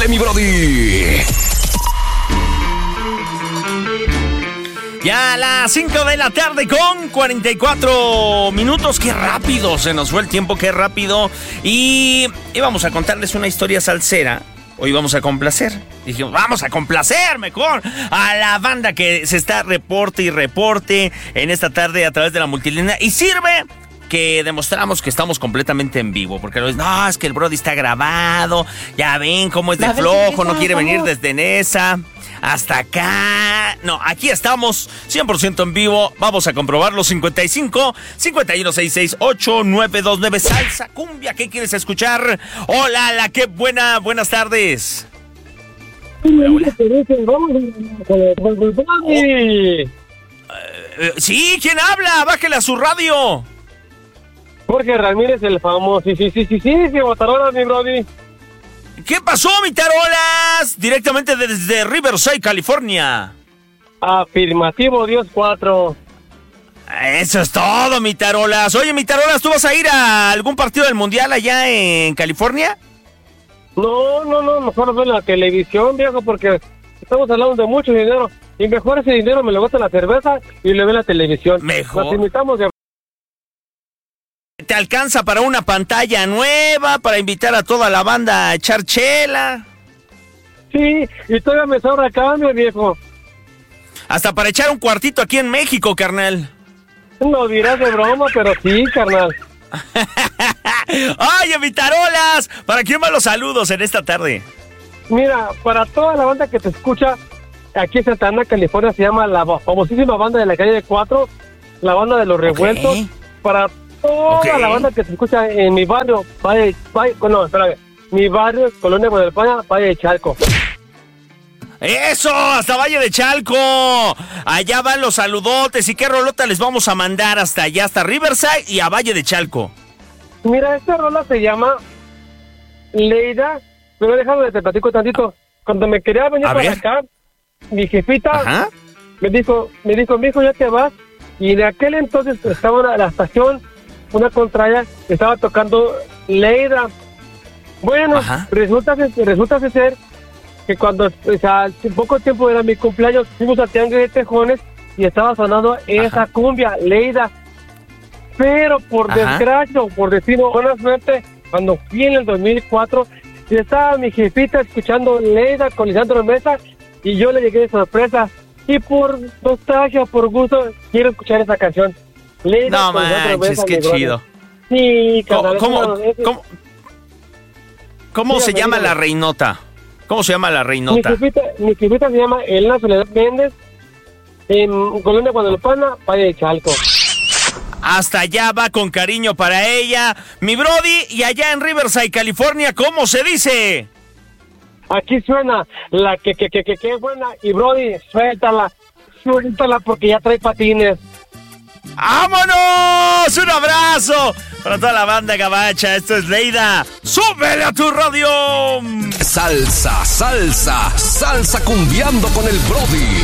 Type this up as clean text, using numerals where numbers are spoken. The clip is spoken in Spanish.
Échale, mi Brody. Ya a las 5 de la tarde con 44 minutos. Qué rápido se nos fue el tiempo, qué rápido. Y vamos a contarles una historia salsera. Hoy vamos a complacer. Dijimos, vamos a complacer mejor a la banda que se está reporte y reporte en esta tarde a través de la multilínea. Y sirve que demostramos que estamos completamente en vivo. Porque no, es que el Brody está grabado. Ya ven cómo es de flojo, no quiere venir desde Nesa hasta acá. No, aquí estamos 100% en vivo. Vamos a comprobarlo. 55 5166 8929. Salsa, cumbia, ¿qué quieres escuchar? Hola, qué buenas tardes. Hola. Sí, ¿quién habla? Bájale a su radio. Jorge Ramírez, el famoso. Sí, Tarolas, mi Brody. ¿Qué pasó, mi Tarolas? Directamente desde Riverside, California. Afirmativo, Dios 4. Eso es todo, mi Tarolas. Oye, mi Tarolas, ¿tú vas a ir a algún partido del Mundial allá en California? No, mejor ver la televisión, viejo, porque estamos hablando de mucho dinero. Y mejor ese dinero me lo gasto en la cerveza y le veo la televisión. Mejor. Nos invitamos de... ¿Te alcanza para una pantalla nueva, para invitar a toda la banda a echar chela? Sí, y todavía me sobra cambio, viejo. Hasta para echar un cuartito aquí en México, carnal. No dirás de broma, pero sí, carnal. Oye, mi Tarolas, ¿para quién van los saludos en esta tarde? Mira, para toda la banda que te escucha aquí en Santa Ana, California, se llama la famosísima banda de la calle 4, la banda de los revueltos. Para toda la banda que se escucha en mi barrio, mi barrio, Colonia Guadalajara, Valle de Chalco. ¡Eso! ¡Hasta Valle de Chalco! Allá van los saludotes. ¿Y qué rolota les vamos a mandar hasta allá, hasta Riverside y a Valle de Chalco? Mira, esta rola se llama Leida, pero déjame te platico tantito. Cuando me quería venir para acá, mi jefita me dijo, mijo, ya te vas. Y en aquel entonces estaba en la estación, una contraria, estaba tocando Leida. Bueno, resulta ser que cuando, poco tiempo era mi cumpleaños, fuimos a Tianguis de Tejones y estaba sonando esa cumbia, Leida. Pero por desgracia, o por destino, buena suerte, cuando fui en el 2004, estaba mi jefita escuchando Leida con Lisandro Mesa y yo le llegué de sorpresa. Y por nostalgia, por gusto, quiero escuchar esa canción. Leida, no manches, qué chido. Sí, carnal. ¿Cómo se llama la reinota? ¿Cómo se llama la reinota? Mi jefita se llama Elena Soledad Méndez, en Colonia Guadalajara, Valle de Chalco. Hasta allá va con cariño para ella. Mi Brody, y allá en Riverside, California, ¿cómo se dice? Aquí suena la que buena. Y Brody, suéltala porque ya trae patines. ¡Vámonos! ¡Un abrazo para toda la banda gabacha! Esto es Leida. ¡Súbele a tu radio! Salsa cumbiando con el Brody.